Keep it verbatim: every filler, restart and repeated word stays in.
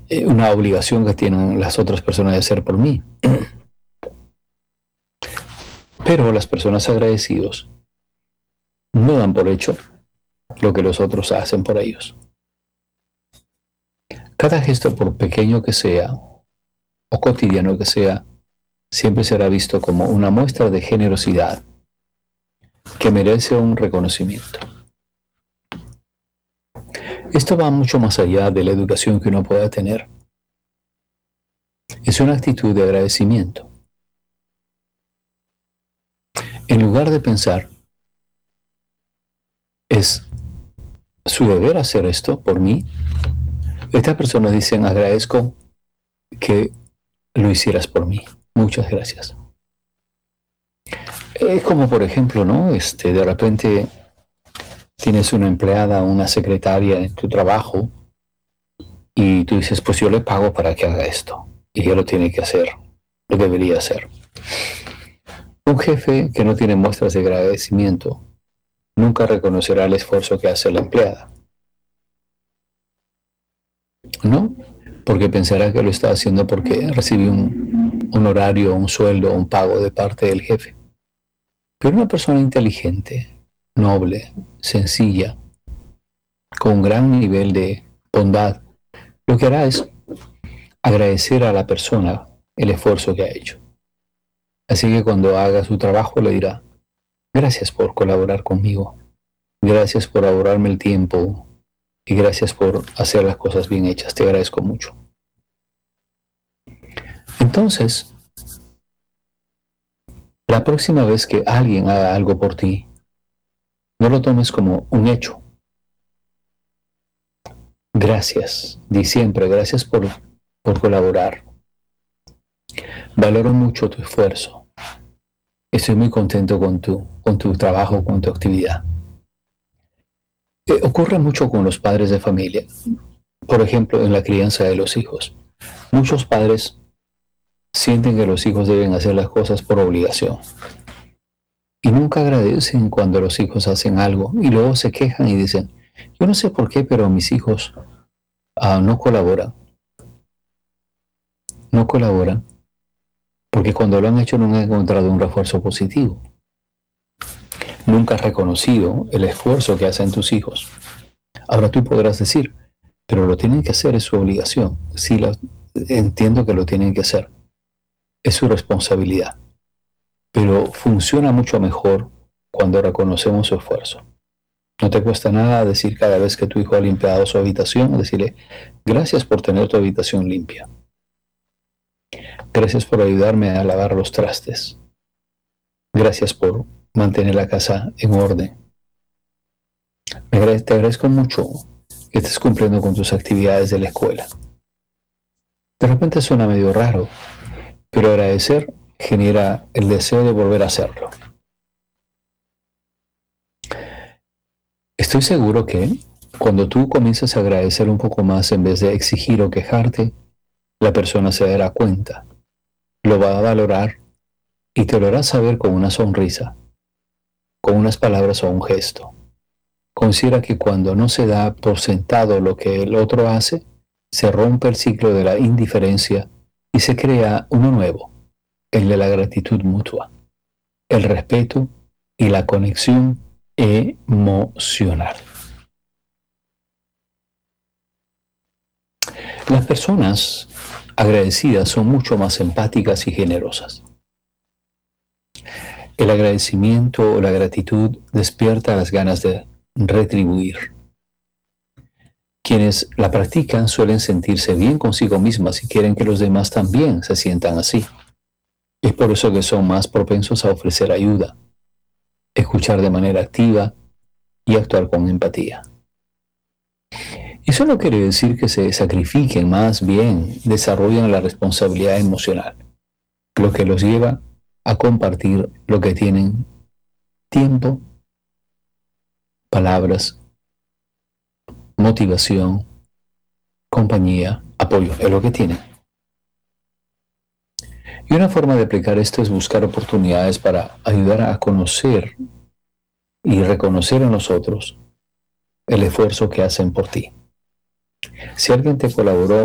eh, una obligación que tienen las otras personas de hacer por mí. Pero las personas agradecidos no dan por hecho lo que los otros hacen por ellos. Cada gesto, por pequeño que sea o cotidiano que sea, siempre será visto como una muestra de generosidad que merece un reconocimiento. Esto va mucho más allá de la educación que uno pueda tener. Es una actitud de agradecimiento. En lugar de pensar, es su deber hacer esto por mí, estas personas dicen, agradezco que lo hicieras por mí. Muchas gracias. Es como, por ejemplo, ¿no? Este, de repente tienes una empleada, una secretaria en tu trabajo y tú dices, pues yo le pago para que haga esto. Y ella lo tiene que hacer, lo debería hacer. Un jefe que no tiene muestras de agradecimiento nunca reconocerá el esfuerzo que hace la empleada. ¿No? Porque pensará que lo está haciendo porque recibe un, un horario, un sueldo, un pago de parte del jefe. Pero una persona inteligente, noble, sencilla, con un gran nivel de bondad, lo que hará es agradecer a la persona el esfuerzo que ha hecho. Así que cuando haga su trabajo le dirá, gracias por colaborar conmigo, gracias por ahorrarme el tiempo y gracias por hacer las cosas bien hechas, te agradezco mucho. Entonces, la próxima vez que alguien haga algo por ti, no lo tomes como un hecho. Gracias, di siempre, gracias por, por colaborar. Valoro mucho tu esfuerzo. Estoy muy contento con tu, con tu trabajo, con tu actividad. Eh, ocurre mucho con los padres de familia. Por ejemplo, en la crianza de los hijos. Muchos padres sienten que los hijos deben hacer las cosas por obligación. Y nunca agradecen cuando los hijos hacen algo. Y luego se quejan y dicen, yo no sé por qué, pero mis hijos uh, no colaboran. No colaboran. Porque cuando lo han hecho no han encontrado un refuerzo positivo. Nunca has reconocido el esfuerzo que hacen tus hijos. Ahora tú podrás decir, pero lo tienen que hacer, es su obligación. Sí, lo, entiendo que lo tienen que hacer. Es su responsabilidad. Pero funciona mucho mejor cuando reconocemos su esfuerzo. No te cuesta nada decir cada vez que tu hijo ha limpiado su habitación, decirle, gracias por tener tu habitación limpia. Gracias por ayudarme a lavar los trastes. Gracias por mantener la casa en orden. Te agradezco mucho que estés cumpliendo con tus actividades de la escuela. De repente suena medio raro, pero agradecer genera el deseo de volver a hacerlo. Estoy seguro que cuando tú comienzas a agradecer un poco más en vez de exigir o quejarte, la persona se dará cuenta, lo va a valorar y te lo hará saber con una sonrisa, con unas palabras o un gesto. Considera que cuando no se da por sentado lo que el otro hace, se rompe el ciclo de la indiferencia y se crea uno nuevo, el de la gratitud mutua, el respeto y la conexión emocional. Las personas agradecidas son mucho más empáticas y generosas. El agradecimiento o la gratitud despierta las ganas de retribuir. Quienes la practican suelen sentirse bien consigo mismas y quieren que los demás también se sientan así. Es por eso que son más propensos a ofrecer ayuda, escuchar de manera activa y actuar con empatía. Eso no quiere decir que se sacrifiquen, más bien desarrollan la responsabilidad emocional, lo que los lleva a compartir lo que tienen: tiempo, palabras, motivación, compañía, apoyo, es lo que tienen. Y una forma de aplicar esto es buscar oportunidades para ayudar a conocer y reconocer en los otros el esfuerzo que hacen por ti. Si alguien te colaboró